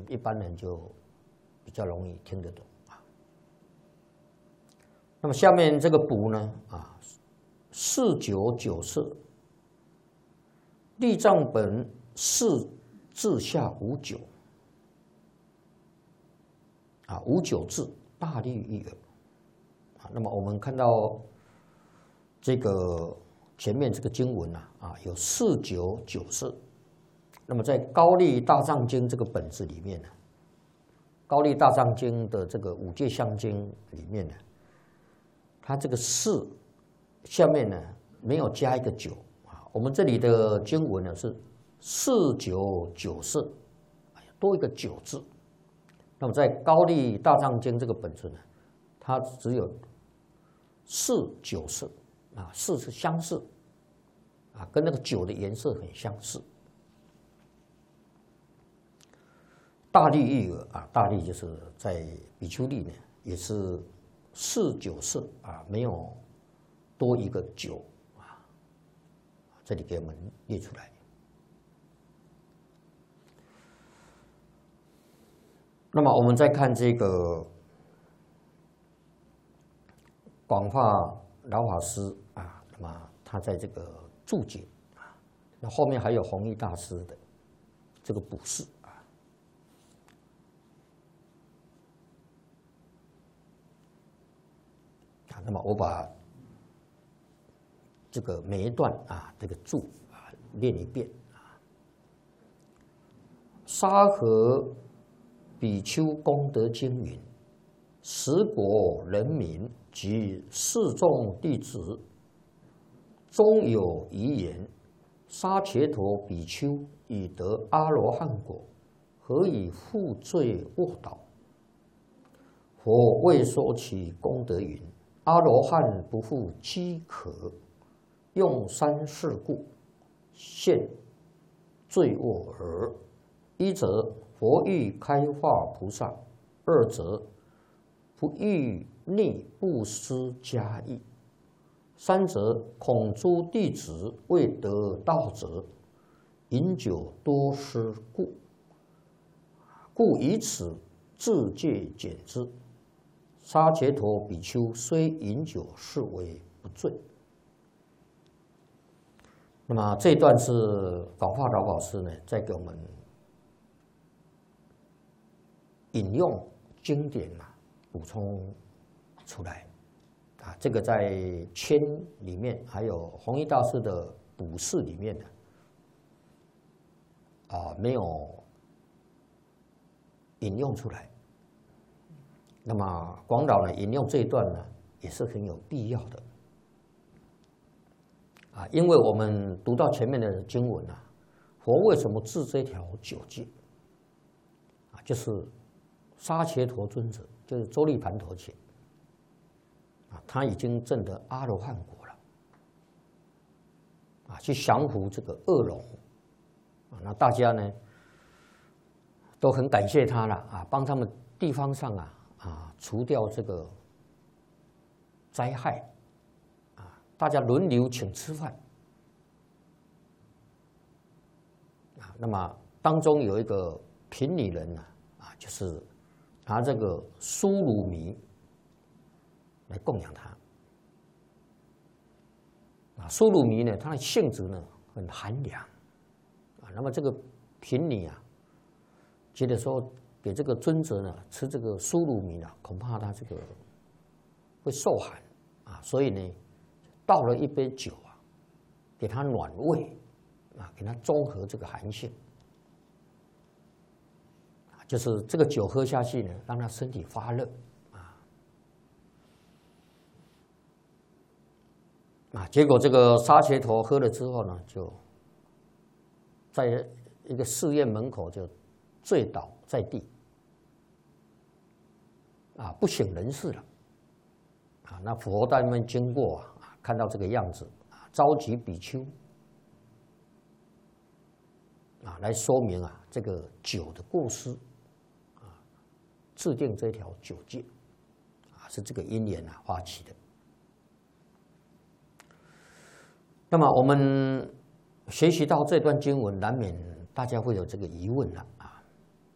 一般人就比较容易听得懂啊。那么下面这个补呢啊，4994，立藏本4字下无9啊，无9字，大利益耳啊。那么我们看到这个前面这个经文啊，有4994。那么在高丽大藏经这个本子里面呢，高丽大藏经的这个五戒相经里面呢，它这个4下面呢没有加一个9啊。我们这里的经文呢是4994，多一个9字。那么在高丽大藏经这个本子呢，它只有494啊，4是相似啊，跟那个9的颜色很相似。大利益耳啊，大利就是在比丘利呢，也是494啊，没有多一个9啊，这里给我们列出来。那么我们再看这个广化老法师啊，那么他在这个注解啊，那后面还有弘一大师的这个补释。那么我把这个每一段啊，这个注啊念一遍啊。沙河比丘功德经云：十国人民及四众弟子，终有遗言：沙伽陀比丘已得阿罗汉果，何以负罪卧倒？佛未说其功德云：阿罗汉不复饥渴，用3事故，现罪恶耳。一则佛欲开化菩萨，二则不欲逆布施加益，三则恐诸弟子未得道者，饮酒多失故，故以此自戒减之。沙伽陀比丘虽饮酒，是为不醉。那么这一段是广化老法师呢，在给我们引用经典补充出来啊。这个在签里面，还有弘一大师的补释里面没有引用出来。那么广老呢引用这一段呢，也是很有必要的啊，因为我们读到前面的经文啊，佛为什么治这条9戒啊？就是沙伽陀尊者，就是周利盘陀伽啊，他已经证得阿罗汉果了啊，去降服这个恶龙啊，那大家呢都很感谢他了啊，帮他们地方上除掉这个灾害啊，大家轮流请吃饭啊。那么当中有一个贫女人就是拿这个苏鲁米来供养他啊。苏鲁米呢，它的性质呢很寒凉啊。那么这个贫女觉得说，给这个尊者呢吃这个苏鲁米恐怕他这个会受寒啊，所以呢倒了一杯酒给他暖胃啊，给他中和这个寒性啊，就是这个酒喝下去呢，让他身体发热结果这个沙伽陀喝了之后呢，就在一个寺院门口就醉倒在地不省人事了那佛在那边经过看到这个样子召集比丘来说明这个酒的过失制定这条9戒是这个因缘发起的。那么我们学习到这段经文，难免大家会有这个疑问了。